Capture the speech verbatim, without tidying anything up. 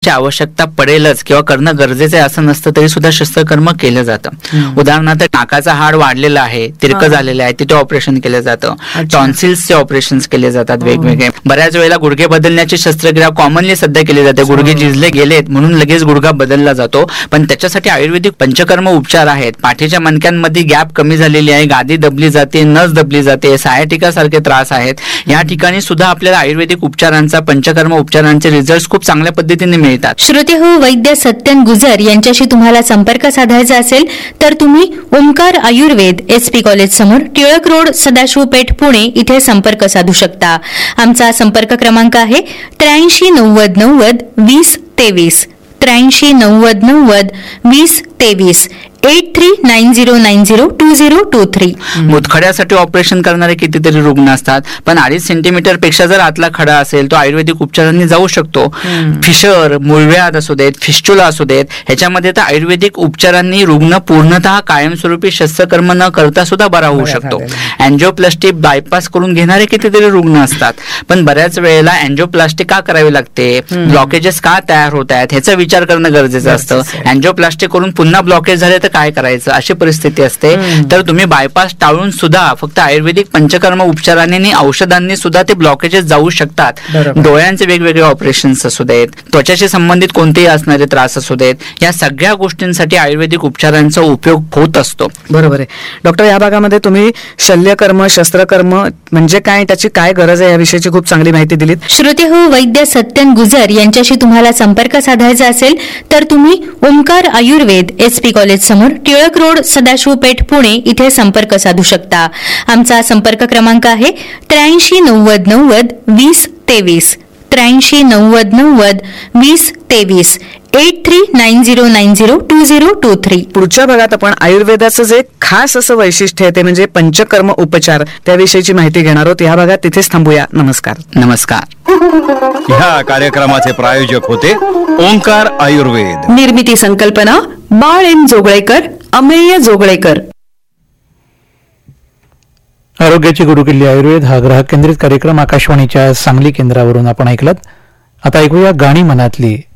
शस्त्रक्रियेची आवश्यकता पडेलच किंवा करणं गरजेचं आहे असं नसतं, तरी सुद्धा शस्त्रकर्म केलं जातं. उदाहरणार्थ नाकाचा हाड वाढलेला आहे, तिरकं झालेलं आहे, तिथे ऑपरेशन केलं जातं. टॉन्सिल्सचे ऑपरेशन केले जातात वेगवेगळे. बऱ्याच वेळेला गुडघे बदलण्याची शस्त्रक्रिया कॉमनली सध्या केली जाते. गुडघे झिजले गेलेत म्हणून लगेच गुडघा बदलला जातो, पण त्याच्यासाठी आयुर्वेदिक पंचकर्म उपचार आहेत. पाठीच्या मणक्यांमध्ये गॅप कमी झालेली आहे, गादी दबली जाते, नस दबली जाते, सायाटिका सारखे त्रास आहेत, या ठिकाणी सुद्धा आपल्याला आयुर्वेदिक उपचारांचा पंचकर्म उपचारांचे रिझल्ट खूप चांगल्या पद्धतीने मिळतात. श्रोते हो, वैद्य सत्यन गुजर यांच्याशी तुम्हाला संपर्क साधायचा असेल तर तुम्ही ओंकार आयुर्वेद एसपी कॉलेज समोर टिळक रोड, सदाशिव पेठ, पुणे इथे संपर्क साधू शकता. आमचा संपर्क क्रमांक आहे त्र्याऐंशी नव्वद नव्वद वीस तेवीस त्र्याऐंशी नव्वद नव्वद वीस तेवीस eight three nine zero nine zero to zero to three. मुतखड्यासाठी operation करणारे कितीतरी रुग्ण असतात, पण अडीच सेंटीमीटर पेक्षा जर आतला खडा असेल तो आयुर्वेदिक उपचारांनी जाऊ शकतो. फिशर, मूळव्याध असू देत, फिस्टुला असू देत, ह्याच्यामध्ये तर आयुर्वेदिक उपचारांनी रुग्ण पूर्णतः कायमस्वरूपी शस्त्रकर्म न करता सुद्धा बरा होऊ शकतो. अँजिओप्लास्टी बायपास करून घेणारे कितीतरी रुग्ण असतात, पण बऱ्याच वेळेला अँजिओप्लास्टी का करावी लागते, ब्लॉकेजेस का तयार होत आहेत ह्याचा विचार करणं गरजेचं असतं. अँजिओप्लास्टी करून पुन्हा ब्लॉकेज झाले तर काय करायचं अशी परिस्थिती असते. तर तुम्ही बायपास टाळून सुद्धा फक्त आयुर्वेदिक पंचकर्म उपचारांनी औषधांनी सुद्धा ते ब्लॉकेजेस जाऊ शकतात. डोळ्यांचे वेगवेगळे ऑपरेशन्स असू देत, त्वचाशी संबंधित कोणतेही असणारे त्रास असू देत, या सगळ्या गोष्टींसाठी आयुर्वेदिक उपचारांचा उपयोग होत असतो. बरोबर आहे डॉक्टर. या भागामध्ये तुम्ही शल्यकर्म, शस्त्रकर्म म्हणजे काय, त्याची काय गरज आहे याविषयीची खूप चांगली माहिती दिलीत. श्रोते हो, वैद्य सत्यन गुजर यांच्याशी तुम्हाला संपर्क साधायचा असेल तर तुम्ही ओंकार आयुर्वेद एसपी कॉलेज समोर टिळक रोड, सदाशिव पेठ, पुणे इथे संपर्क साधू शकता. आमचा संपर्क क्रमांक आहे त्र्याऐंशी नव्वद नव्वद वीस तेवीस त्र्याऐंशी नव्वद नव्वद वीस तेवीस eight three nine zero nine zero to zero to three. पुढच्या भागात आपण आयुर्वेदाचं जे खास असं वैशिष्ट्य आहे ते म्हणजे पंचकर्म उपचार, त्याविषयीची माहिती घेणार आहोत. या भागात तिथेच थांबूया. नमस्कार. नमस्कार. ह्या कार्यक्रमाचे प्रायोजक होते ओंकार आयुर्वेद. निर्मिती संकल्पना बाळ एन जोगळेकर, अमेय जोगळेकर. आरोग्याची गुरुकिल्ली आयुर्वेद हा ग्राहक केंद्रित कार्यक्रम आकाशवाणीच्या सांगली केंद्रावरून आपण ऐकलात. आता ऐकूया गाणी मनातली.